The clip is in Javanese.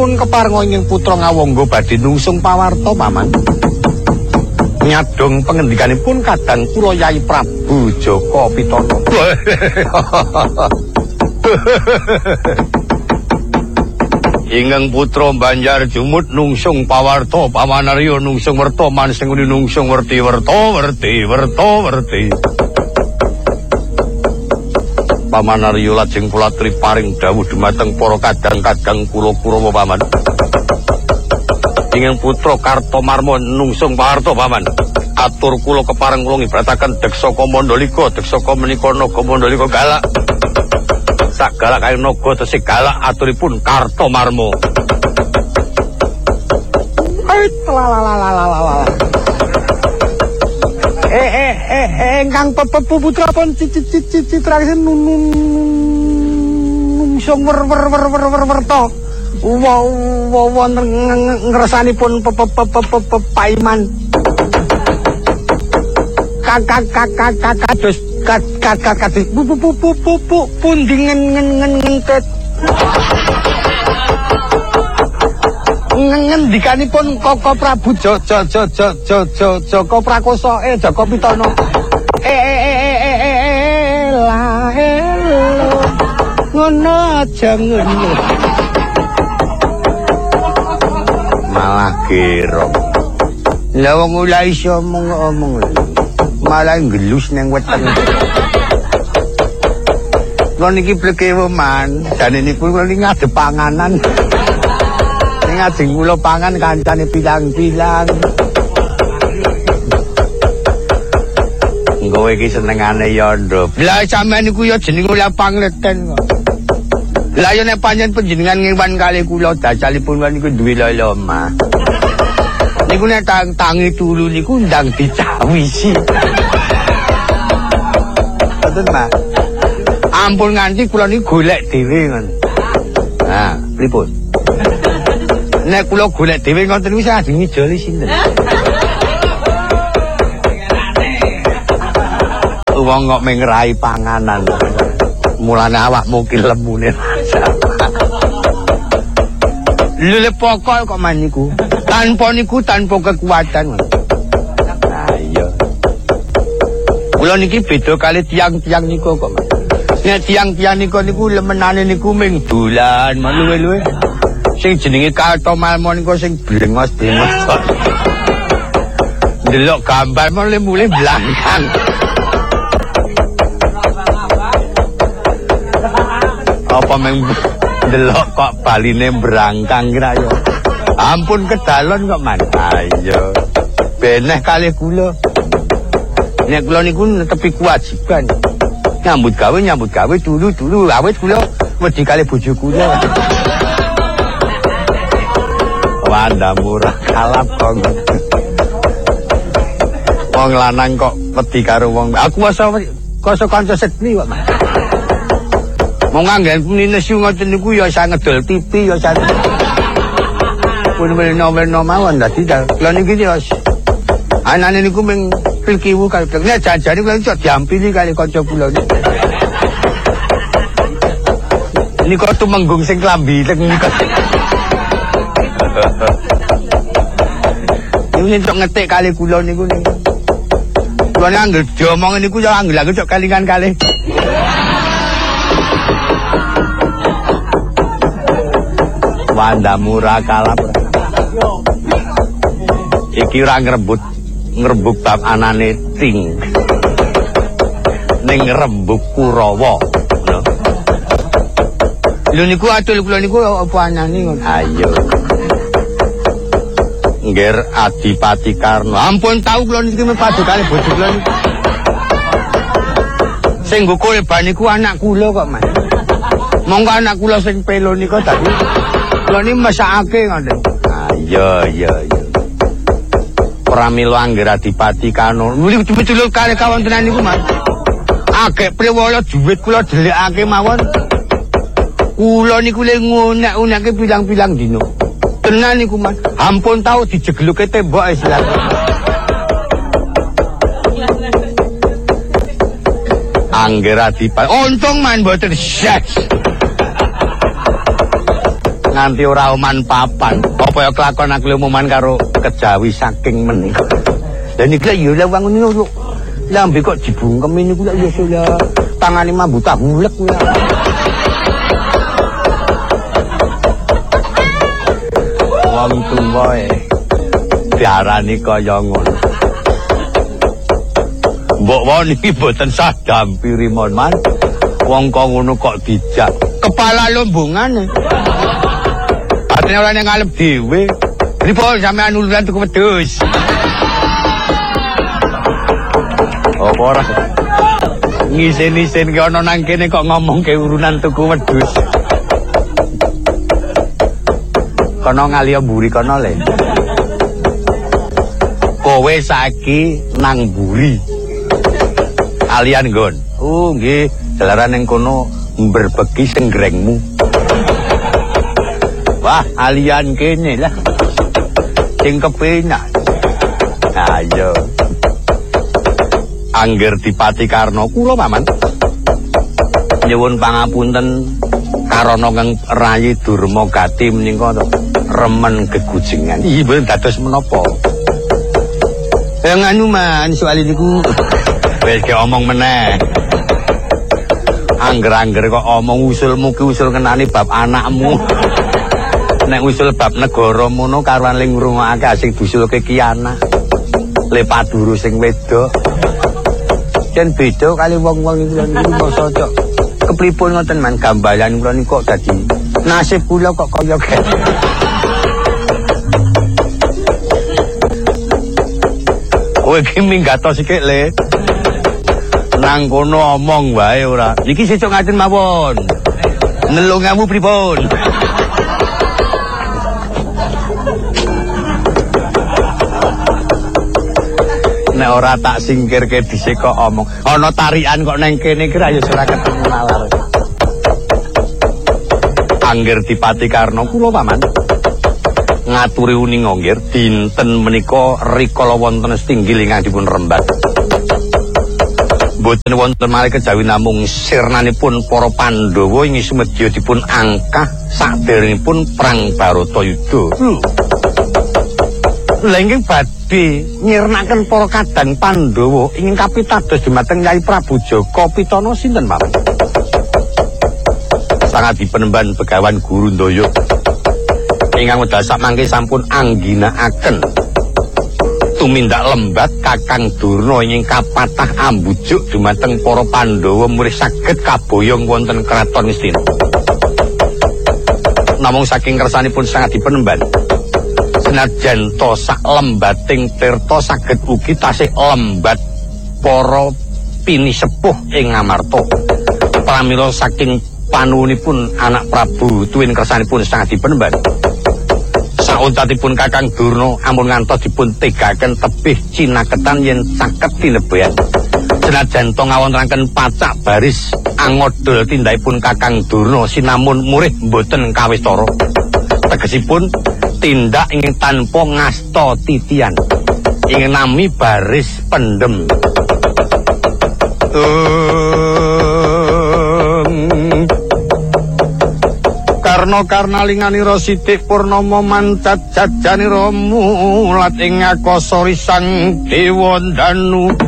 pun keparenga ing putra ngawangga badhe nungsung pawarta paman. Nyadong pengendikanipun kadang kula Yai Prabu Jaka Pitana. Ingkang putra Banjar Jumut nungsung pawarta pamanarya nungsung werta mansing nungsung werti. Pamanarya lajeng pulatri paring dawuh dumateng para kadang-kadang kula Kurawa paman. Ingkang putra Kartomarma nungsung pawarta paman. Atur kula kepareng kula ngibrataken Deksaka Mandalika, Deksaka menika naga Mandalika galak. Sak galak kaya naga tesih galak aturipun Kartomarma. Engkang putra pun citrakaken nungsung werta. Wonten ngresanipun Paiman. Kados pundi ngentet. Ngendikanipun Koko Prabu Jaka Prakosa Jaka Pitana. Ngono aja ngono. Malah gerong. Lah wong ora iso omong-omong. Malah ngelus nang weteng. Kula niki plekewo man, jane niku kula ngadep panganan. Ning ajeng kula pangan kancane pilang-pilang. Nggowe iki senengane yondo. Lah sampean niku ya jenenge kula pangleten kok. Lah yo nek pancen panjenengan ngewan kalih kula dasalipun niku duwe loloma. Niku nek tangi turu niku ndang dicawisi. Ngoten, Mas. Ampun nganti kula niku golek dhewe ngono. Nah, pripun? Nek kula golek dhewe ngoten niku sak ajeng ngijoli sinten? Wong kok mengrai panganan. Mulane awakmu ki lemune. Lele pokok kok man niku. Tanpa niku tanpa kekuatan. Nah iya. Kula niki beda kali tiang-tiang niku kok. Nek tiang-tiang niku lemenane niku ming dolan luwe-luwe. Sing jenenge Kartomarma niku sing blengos-blengos. Delok gambar mulai blangkang. Apa meng delok kok baline brangkang kira yo. Ampun kedalon kok man. Ayo. Beneh kalih kula. Nek kula niku netepi kewajiban. Nyambut gawe dulu awet kula wedi kalih bojo kula. Wanda murah kalap kok. Wong lanang kok wedi karo wong. Aku koso kanca setni kok. Mau nganggen nesu ngoten niku ya saya ngedol TV ya saya. Pun novel-novel mawon dadi lha niki ya. Anane niku ming pilkiwu kali. Nek jajane kula iso diampili kali kanca kula niku. Niku tumenggung sing klambi niku. Niku entuk ngetik kali kula niku. Kula anggere diomong niku ya anggere cok kalingan kalih. Wanda murah kalap. Iki ora ngrebuk bab anane ting. Ning ngrembug Kurawa. Ngono. Lho niku atul kula niku apa anane ngono. Ayo. Ngger Adipati Karna. Ampun tau kula niki mepadu kali bojo kula niku. Sing nggo ban niku anak kula kok, Mas. Monggo anak kula sing pelo niku tadi. Kula niki mesakake ngoten. Iya. Pramila angger Adipati Karna. Nuli betul kali kawontenan niku, Mas. Agek priwala dhuwit kula delikake mawon. Kula niku le ngunek-uneke pilang-pilang dina. Tenan niku, Mas. Ampun tau dijegluke tembok istilahnya. Angger Adipati. Untung man mboten seks. nganti ora oman papan. Apa ya kelakon aku umuman karo kejawi saking menika. Lah niki ya lha wong ngono lho. Lambe kok dibungkem niku lho ya tangane mambu tabulek kuwi. Wong tuwa diarani kaya ngono. Mbok wong iki boten sah dampiri mon man. Wong kok ngono kok dijak. Kepala lombongane. Atine ora ning ngalep dhewe. Pripun sampean uluran tuku wedhus? Apa ora? Ngisen-isen ki ana nang kene kok ngomong ke urunan tuku wedhus. Kono ngaliya mburi kono le. Kowe saiki nang mburi. Alian nggon. Oh nggih, jalaran ning kono berbegi senggrengmu. Wah, alian kene lah. Sing kepenak. Ayo. Angger Dipati Karna kula paman. Nyuwun pangapunten karana kang rayi Durma Gati menika to. Remen gegujengan. Iki mboten dados menapa. Nganu man soal niku. Wis ge omong meneh. Angger-angger kok omong usulmu ki usul kenani bab anakmu. Nek usul bab negara mono karuan ling ngrungokake asing dusulke ki anak. Le paduru sing wedok. Yen beda kali wong-wong iki masa cok. Kepripun ngoten man gambaran kula niku kok dadi nasib kula kok kaya kene. Kowe iki minggato sithik le. Nang kono omong wae ora. Iki sesuk ngaten mawon. Nelungamu pripun? Nek ora tak singkirke dhisik kok omong. Ana tarikan kok nang kene iki ra ya ora ketemu nalar. Angger Dipati Karna kula paman. Ngaturi uning nggir dinten menika rikala wonten setinggil ingkang dipun rembat. Boten wonten malih kejawi namung sirnanipun para Pandhawa ing sumedya dipun angkah saderengipun perang Baratayuda. Lha inggih badhe nyirnaken para kadang Pandhawa ingkang kapitados dumateng Nyai Prabu Jaka Pitana sinten mawon? Sangat dipenemban Begawan Gurundaya. Ingkang wedal samangke sampun angginakaken tumindak lembat Kakang Durna ingkang kapatah ambujuk dumateng para Pandhawa murih saged kaboyong wonten kraton Ngastina. Namung saking kersanipun sangat dipenemban. Senajan to sak lembating tirta saged ugi tasih lembat para pinisepuh ing Ngamarta. Pramila saking panuwunipun anak Prabu tuwin kersanipun sangat dipenemban. Sauntatipun Kakang Durna ampun ngantos dipun tegaken tebih cinaketan yen caket tinebayan. Senajan to ngawontenaken pacak baris angodol tindakipun Kakang Durna sinamun murih mboten kawistara. Tegesipun tindak ingin tanpa ngasta titian. Ingin nami baris pendem. Karna linganira sithik purnama mancat jajanira mulat ing akasa risang dewa danu.